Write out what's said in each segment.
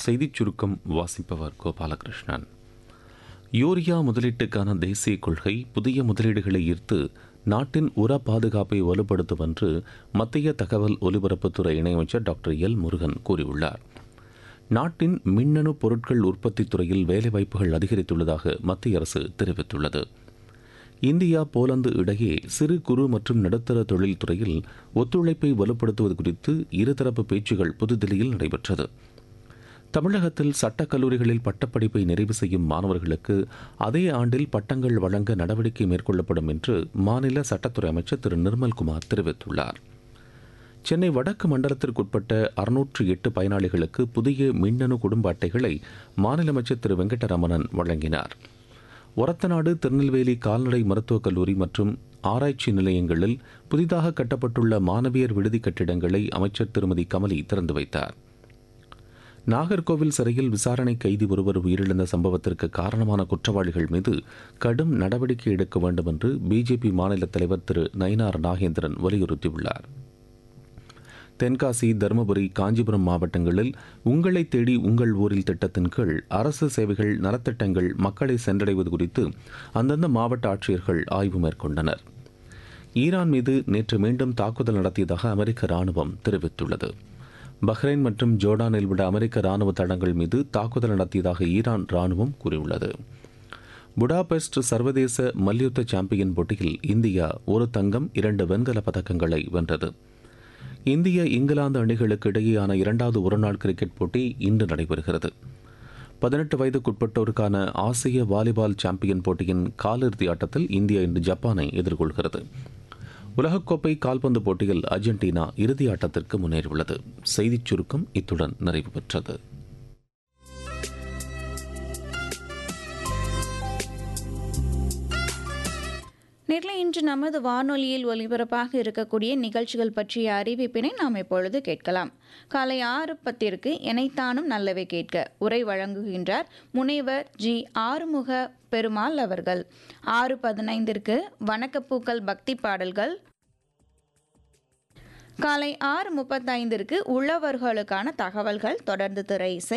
செய்திச் சுருக்கம் வாசிப்பவர் கோபாலகிருஷ்ணன். யூரியா முதலீட்டுக்கான தேசிய கொள்கை புதிய முதலீடுகளை ஈர்த்து நாட்டின் உர பாதுகாப்பை வலுப்படுத்தும் என்று மத்திய தகவல் ஒலிபரப்புத்துறை இணையமைச்சர் டாக்டர் எல் முருகன் கூறியுள்ளார். நாட்டின் மின்னணு பொருட்கள் உற்பத்தி துறையில் வேலைவாய்ப்புகள் அதிகரித்துள்ளதாக மத்திய அரசு தெரிவித்துள்ளது. இந்தியா போலந்து இடையே சிறு குறு மற்றும் நடுத்தர தொழில்துறையில் ஒத்துழைப்பை வலுப்படுத்துவது குறித்து இருதரப்பு பேச்சுகள் புதுதில்லியில் நடைபெற்றது. தமிழகத்தில் சட்டக் கல்லூரிகளில் பட்டப்படிப்பை நிறைவு செய்யும் மாணவர்களுக்கு அதே ஆண்டில் பட்டங்கள் வழங்க நடவடிக்கை மேற்கொள்ளப்படும் என்று மாநில சட்டத்துறை அமைச்சர் திரு நிர்மல்குமார் தெரிவித்துள்ளார். சென்னை வடக்கு மண்டலத்திற்குட்பட்ட 608 பயனாளிகளுக்கு புதிய மின்னணு குடும்ப அட்டைகளை மாநில அமைச்சர் திரு வெங்கடரமணன் வழங்கினார். ஒரத்தநாடு திருநெல்வேலி கால்நடை மருத்துவக் கல்லூரி மற்றும் ஆராய்ச்சி நிலையங்களில் புதிதாக கட்டப்பட்டுள்ள மாணவியர் விடுதி கட்டிடங்களை அமைச்சர் திருமதி கமலி திறந்து வைத்தார். நாகர்கோவில் சிறையில் விசாரணை கைதி ஒருவர் உயிரிழந்த சம்பவத்திற்கு காரணமான குற்றவாளிகள் மீது கடும் நடவடிக்கை எடுக்க வேண்டும் என்று பிஜேபி மாநில தலைவர் திரு நயினார் நாகேந்திரன் வலியுறுத்தியுள்ளார். தென்காசி, தருமபுரி, காஞ்சிபுரம் மாவட்டங்களில் உங்களை தேடி உங்கள் ஊரில் திட்டத்தின் கீழ் அரசு சேவைகள் நலத்திட்டங்கள் மக்களை சென்றடைவது குறித்து அந்தந்த மாவட்ட ஆட்சியர்கள் ஆய்வு மேற்கொண்டனர். ஈரான் மீது நேற்று மீண்டும் தாக்குதல் நடத்தியதாக அமெரிக்க ராணுவம் தெரிவித்துள்ளது. பஹ்ரைன் மற்றும் ஜோர்டானில் உள்ள அமெரிக்க ராணுவ தளங்கள் மீது தாக்குதல் நடத்தியதாக ஈரான் ராணுவம் கூறியுள்ளது. புடாபெஸ்ட் சர்வதேச மல்யுத்த சாம்பியன் போட்டியில் இந்தியா 1 தங்கம் 2 வெண்கல பதக்கங்களை வென்றது. இந்திய இங்கிலாந்து அணிகளுக்கு இடையேயான 2வது ஒருநாள் கிரிக்கெட் போட்டி இன்று நடைபெறுகிறது. 18 வயதுக்குட்பட்டோருக்கான ஆசிய வாலிபால் சாம்பியன் போட்டியின் காலிறுதி ஆட்டத்தில் இந்தியா இன்று ஜப்பானை எதிர்கொள்கிறது. உலகக்கோப்பை கால்பந்து போட்டியில் அர்ஜென்டினா இறுதி ஆட்டத்திற்கு முன்னேறியுள்ளது. செய்திச் சுருக்கம் இத்துடன் நிறைவு பெற்றது. நேரில் இன்று நமது வானொலியில் ஒலிபரப்பாக இருக்கக்கூடிய நிகழ்ச்சிகள் பற்றிய அறிவிப்பினை நாம் இப்பொழுது கேட்கலாம். காலை 6:10 இணைத்தானும் நல்லவை கேட்க உரை வழங்குகின்றார் முனைவர் ஜி ஆறுமுக பெருமாள் அவர்கள். 6:15 வணக்கப்பூக்கள் பக்தி பாடல்கள். காலை 6:35 உழவர்களுக்கான தகவல்கள், தொடர்ந்து திரை இசை.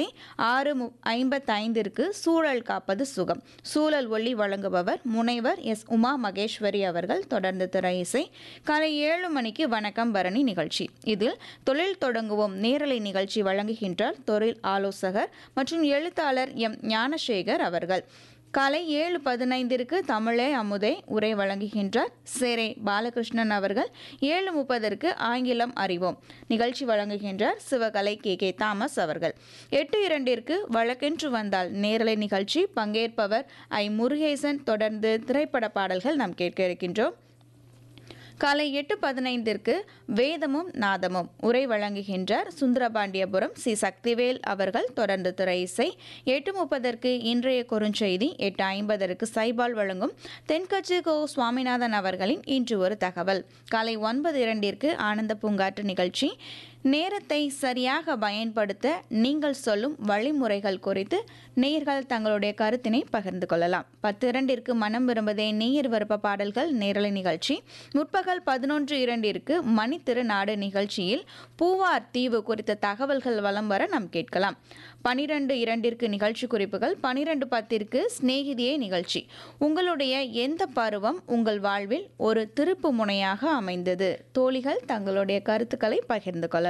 6:55 சூழல் காப்பது சுகம், சூழல் ஒளி வழங்குபவர் முனைவர் எஸ் உமா மகேஸ்வரி அவர்கள், தொடர்ந்து திரை இசை. காலை 7 மணிக்கு வணக்கம் பரணி நிகழ்ச்சி. இதில் தொழில் தொடங்குவோம் நேரலை நிகழ்ச்சி வழங்குகின்றார் தொழில் ஆலோசகர் மற்றும் எழுத்தாளர் எம் ஞானசேகர் அவர்கள். காலை 7:15 தமிழே அமுதே உரை வழங்குகின்றார் சேரே பாலகிருஷ்ணன் அவர்கள். 7:30 ஆங்கிலம் அறிவோம் நிகழ்ச்சி வழங்குகின்றார் சிவகலை கே தாமஸ் அவர்கள். 8:02 வழக்கென்று வந்தால் நேரலை நிகழ்ச்சி, பங்கேற்பவர் ஐ முருகேசன். தொடர்ந்து திரைப்பட பாடல்கள் நாம் கேட்க இருக்கின்றோம். காலை 8:15 வேதமும் நாதமும் உரை வழங்குகின்றார் சுந்தரபாண்டியபுரம் சி சக்திவேல் அவர்கள். தொடர்ந்து திரை இசை. 8:30 இன்றைய குறுஞ்செய்தி. 8:50 சைபால் வழங்கும் தென்கட்சி கோ சுவாமிநாதன் அவர்களின் இன்று ஒரு தகவல். காலை 9:02 ஆனந்த பூங்காற்று நிகழ்ச்சி. நேரத்தை சரியாக பயன்படுத்த நீங்கள் சொல்லும் வழிமுறைகள் குறித்து நேயர்கள் தங்களுடைய கருத்தினை பகிர்ந்து கொள்ளலாம். 10:02 மனம் விரும்பதே நேயர் விருப்ப பாடல்கள் நேரலை நிகழ்ச்சி. முற்பகல் 11:02 மணி திருநாடு நிகழ்ச்சியில் பூவார் தீவு குறித்த தகவல்கள் வலம் வர நாம் கேட்கலாம். 12:02 நிகழ்ச்சி குறிப்புகள். 12:10 சிநேகிதியே நிகழ்ச்சி. உங்களுடைய எந்த பருவம் உங்கள் வாழ்வில் ஒரு திருப்பு முனையாக அமைந்தது? தோழிகள் தங்களுடைய கருத்துக்களை பகிர்ந்து கொள்ளலாம்.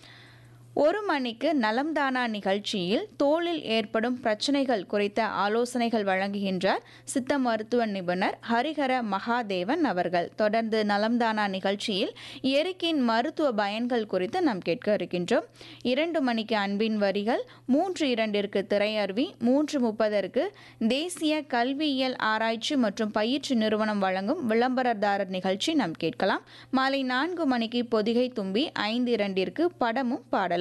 1 மணிக்கு நலம்தானா நிகழ்ச்சியில் தோலில் ஏற்படும் பிரச்சனைகள் குறித்த ஆலோசனைகள் வழங்குகின்றார் சித்த மருத்துவ நிபுணர் ஹரிஹர மகாதேவன் அவர்கள். தொடர்ந்து நலம்தானா நிகழ்ச்சியில் எரிக்கின் மருத்துவ பயன்கள் குறித்து நாம் கேட்க இருக்கின்றோம். 2 மணிக்கு அன்பின் வரிகள். 3:02 திரையருவி. 3:30 தேசிய கல்வியியல் ஆராய்ச்சி மற்றும் பயிற்சி நிறுவனம் வழங்கும் விளம்பரதாரர் நிகழ்ச்சி நாம் கேட்கலாம். மாலை 4 மணிக்கு பொதிகை தும்பி. 5:02 படமும் பாடலும்.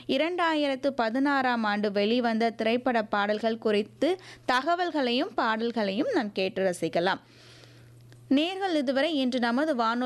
2016 ஆண்டு வெளிவந்த திரைப்பட பாடல்கள் குறித்து தகவல்களையும் பாடல்களையும் நாம் கேட்டு ரசிக்கலாம். நேர்கள் இதுவரை இன்று நமது வானொலி